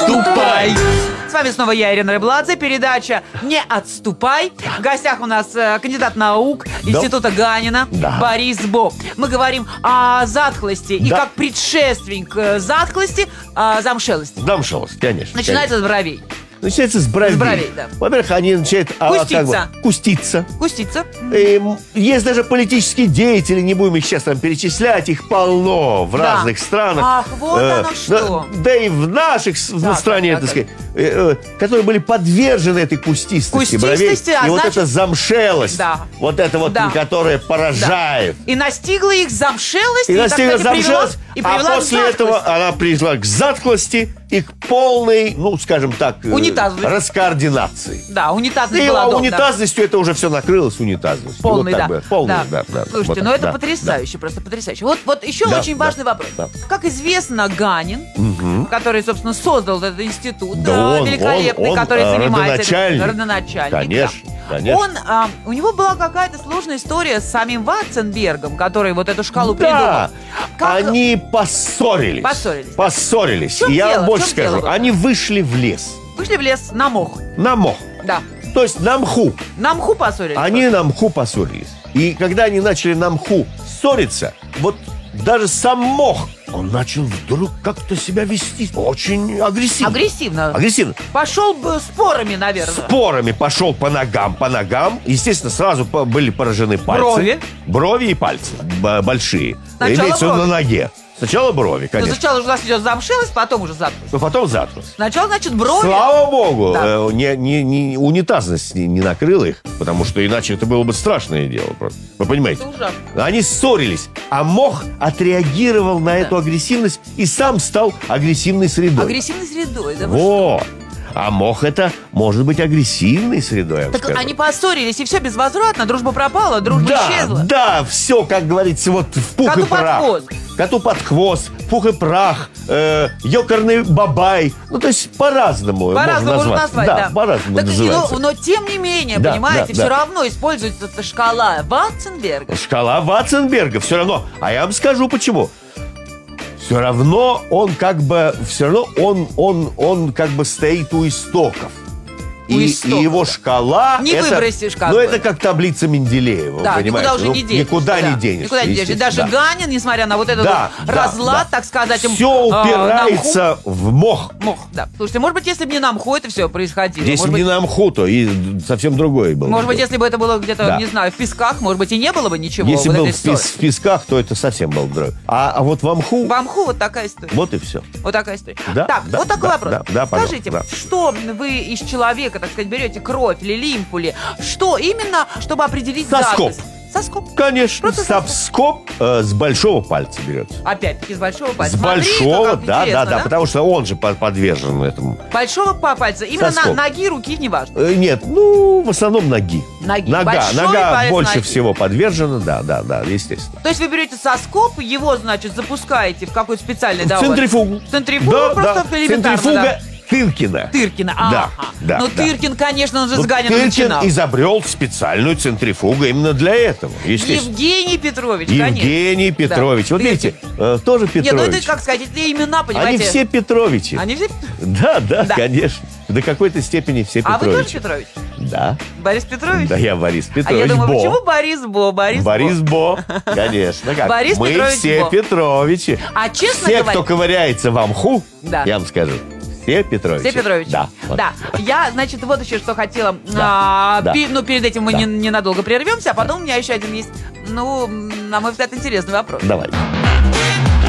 отступай. С вами снова я, Ирина Рыбладзе, передача «Не отступай». В гостях у нас кандидат наук Института Ганина Борис Бо. Мы говорим о затхлости и как предшественник затхлости замшелости. Замшелость, конечно. Начинается с бровей. Начинается с бровей. С бровей, да. Во-первых, они начинают куститься. Куститься. Есть даже политические деятели, не будем их сейчас там перечислять, их полно в разных странах. Ах, вот оно что. Да и в наших стране, так сказать, которые были подвержены этой кустистости бровей. И вот эта замшелость, вот это вот, которая поражает. И настигла их замшелость. И настигла замшелость, а после этого она привела к затхлости и к полной, ну, скажем так, раскоординации. Да, унитазность была. И унитазностью это уже все накрылось унитазностью. Полный, да. Слушайте, ну это потрясающе, просто потрясающе. Вот еще очень важный вопрос. Как известно, Ганин, который, собственно, создал этот институт великолепный, который занимается... Родоначальник. Конечно. У него была какая-то сложная история с самим Ватценбергом, который вот эту шкалу придумал. Они поссорились. И я вам больше скажу. Они вышли в лес. Вышли в лес на мох. На мох. Да. То есть на мху. На мху поссорились. Они на мху поссорились. И когда они начали на мху ссориться, вот даже сам мох, он начал вдруг как-то себя вести очень агрессивно. Пошел бы спорами, наверное. Спорами пошел по ногам. Естественно, сразу были поражены пальцы. Брови и пальцы большие. Имеется на ноге. Сначала брови, конечно. Сначала у нас идет замшелость, потом уже затхлость. Потом затхлость. Сначала, значит, брови. Слава богу, унитазность не накрыла их, потому что иначе это было бы страшное дело. Просто. Вы понимаете? Это ужасно. Они ссорились, а мох отреагировал на эту агрессивность и сам стал агрессивной средой. Да. Вот. А мох это может быть агрессивной средой, я вам скажу. Они поссорились, и все безвозвратно. Дружба пропала, дружба исчезла. Да, все, как говорится, вот в пух и прах. Коту под хвост, пух и прах, ёкарный бабай. Ну, то есть по-разному можно назвать. Да, по-разному называется. Но тем не менее, понимаете, все равно используется эта шкала Ватценберга. Шкала Ватценберга, все равно. А я вам скажу, почему. Все равно он как бы стоит у истоков. И его шкала... Не выбросишь как бы. Ну, это как таблица Менделеева, да, понимаете? Никуда уже не денешься. Никуда не денешься. И даже Ганин, несмотря на вот этот разлад, так сказать... Все упирается в мох. Да. Слушайте, может быть, если бы не на мху это все происходило. Если бы не на мху, то и совсем другое было. Может быть, если бы это было где-то, не знаю, в песках, может быть, и не было бы ничего. Если бы в песках, то это совсем было другое. А вот во мху... Во мху вот такая история. Вот и все. Вот такая история. Так, вот такой вопрос. Скажите, что вы из человека, так сказать, берете кровь или лимфу, или что именно, чтобы определить затхлость? Соскоб. Конечно, соскоб с большого пальца берется. Опять-таки с большого пальца. С большого, да, потому что он же подвержен этому. Большого пальца. Именно ноги, руки, не важно. Нет, в основном ноги. Нога больше ноги. Всего подвержена, да, естественно. То есть вы берете соскоб, его, значит, запускаете в какой-то специальный... Центрифугу. Просто центрифуга. Тыркина. Да. Но Тыркин, конечно, он же с Ганиным начинал. Тыркин изобрел специальную центрифугу именно для этого, естественно. Евгений Петрович, Евгений Петрович. Вот видите, тоже Петрович. Нет, ну это, как сказать, это имена, понимаете. Они все Петровичи. Да, конечно. До какой-то степени все Петровичи. А вы тоже Петрович? Да. Борис Петрович? Да, я Борис Петрович. А я думаю, почему Борис Бо? Борис Бо, конечно. Борис Мы Петрович все Бо. Петровичи. А честно говоря... Все, кто ковыряется в мху, я вам скажу, все Петровичи. Все Петровичи. Да. Я, значит, вот еще что хотела. Перед этим мы ненадолго прервемся, а потом у меня еще один есть, на мой взгляд, интересный вопрос. Давай.